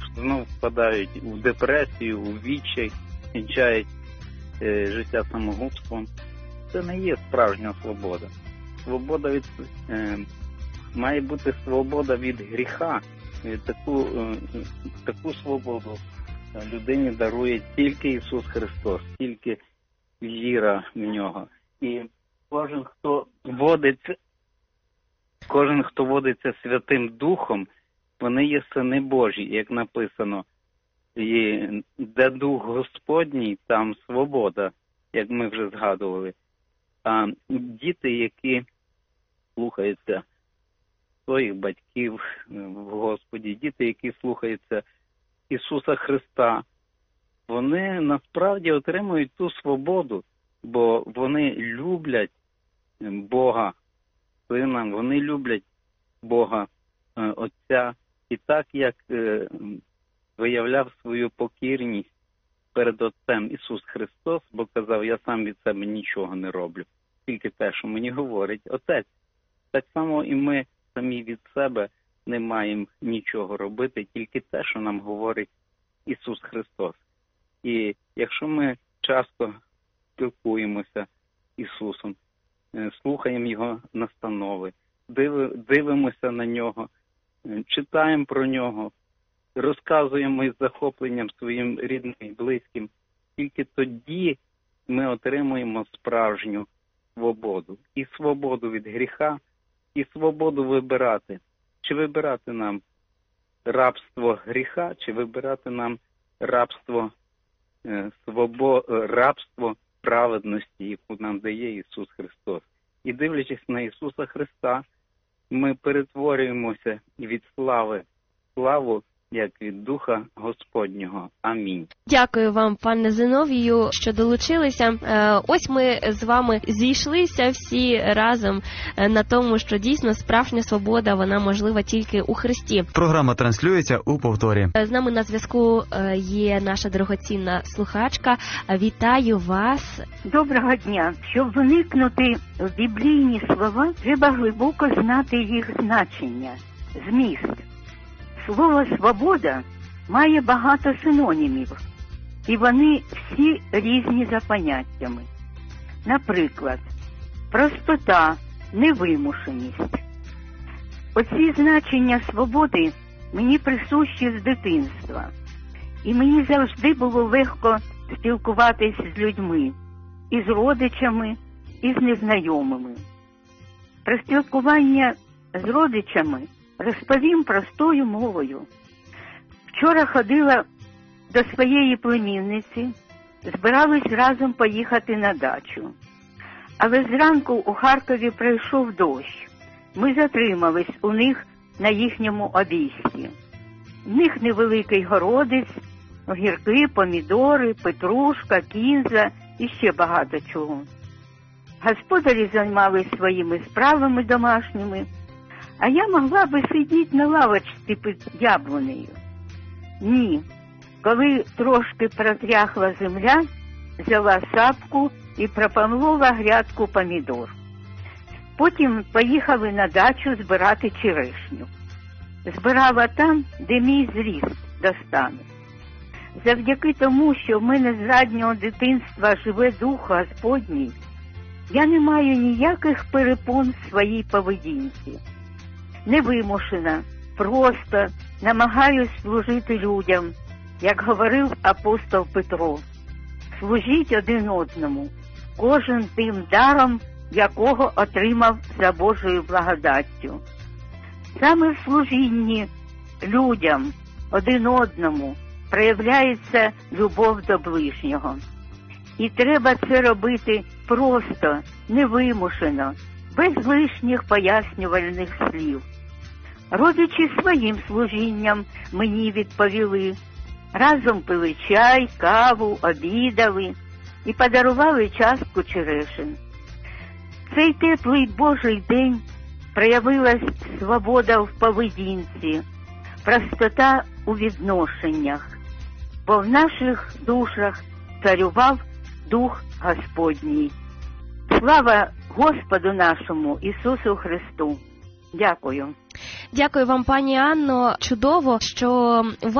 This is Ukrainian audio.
знов впадають у депресію, у відчай, кінчають життя самогубством. Це не є справжня свобода. Свобода має бути свобода від гріха. І таку свободу людині дарує тільки Ісус Христос, тільки віра в Нього. І кожен, хто водиться Святим Духом, вони є сини Божі, як написано. І де Дух Господній, там свобода, як ми вже згадували. А діти, які слухаються своїх батьків в Господі, діти, які слухаються Ісуса Христа, вони насправді отримують ту свободу, бо вони люблять Бога Сина, вони люблять Бога Отця. І так, як виявляв свою покірність перед Отцем Ісус Христос, бо казав, я сам від себе нічого не роблю, тільки те, що мені говорить Отець. Так само і ми самі від себе не маємо нічого робити, тільки те, що нам говорить Ісус Христос. І якщо ми часто спілкуємося з Ісусом, слухаємо Його настанови, дивимося на Нього, читаємо про Нього, розказуємо із захопленням своїм рідним і близьким, тільки тоді ми отримуємо справжню свободу. І свободу від гріха, і свободу вибирати. Чи вибирати нам рабство гріха, чи вибирати нам рабство праведності, яку нам дає Ісус Христос. І дивлячись на Ісуса Христа, ми перетворюємося від слави в славу, як від Духа Господнього. Амінь. Дякую вам, пане Зиновію, що долучилися. Ось ми з вами зійшлися всі разом на тому, що дійсно справжня свобода, вона можлива тільки у Христі. Програма транслюється у повторі. З нами на зв'язку є наша дорогоцінна слухачка. Вітаю вас. Доброго дня. Щоб вникнути в біблійні слова, треба глибоко знати їх значення, зміст. Слово «свобода» має багато синонімів, і вони всі різні за поняттями. Наприклад, простота, невимушеність. Оці значення свободи мені присущі з дитинства, і мені завжди було легко спілкуватись з людьми, і з родичами, і з незнайомими. Про спілкування з родичами розповім простою мовою. Вчора ходила до своєї племінниці, збирались разом поїхати на дачу. Але зранку у Харкові пройшов дощ. Ми затримались у них на їхньому обійсті. В них невеликий городець, огірки, помідори, петрушка, кінза і ще багато чого. Господарі займались своїми справами домашніми, а я могла би сидіти на лавочці під яблунею. Ні. Коли трошки протряхла земля, взяла сапку і пропамлила грядку помідор. Потім поїхали на дачу збирати черешню. Збирала там, де мій зріст достане. Завдяки тому, що в мене з раннього дитинства живе Дух Господній, я не маю ніяких перепон в своїй поведінці. Невимушена, просто намагаюсь служити людям, як говорив апостол Петро. Служіть один одному, кожен тим даром, якого отримав за Божою благодаттю. Саме в служінні людям, один одному, проявляється любов до ближнього. І треба це робити просто, невимушено, без лишніх пояснювальних слів. Родичі своїм служінням мені відповіли. Разом пили чай, каву, обідали і подарували частку черешин. В цей теплий Божий день проявилась свобода в поведінці, простота у відношеннях, бо в наших душах царював Дух Господній. Слава Господу нашому Ісусу Христу! Дякую. Дякую вам, пані Анно. Чудово, що